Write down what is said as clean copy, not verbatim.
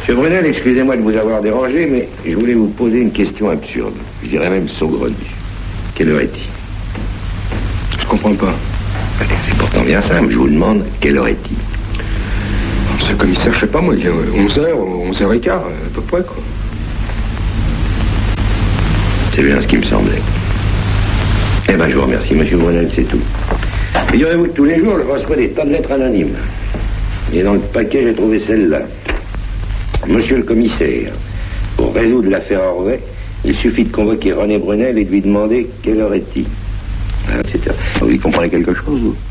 Monsieur Brunel, excusez-moi de vous avoir dérangé, mais je voulais vous poser une question absurde. Je dirais même saugrenue. Quelle heure est-il? Je comprends pas. C'est pourtant bien simple, je vous demande, quelle heure est-il? Monsieur le commissaire, je sais pas moi, il vient 11h, 11h15, à peu près, quoi. C'est bien ce qui me semblait. Eh ben, je vous remercie, monsieur Brunel, c'est tout. Figurez-vous que tous les jours, je reçois des tas de lettres anonymes. Et dans le paquet, j'ai trouvé celle-là. Monsieur le commissaire, pour résoudre l'affaire Orvet, il suffit de convoquer René Brunel et de lui demander quelle heure est-il. Etc. Vous y comprenez quelque chose, vous?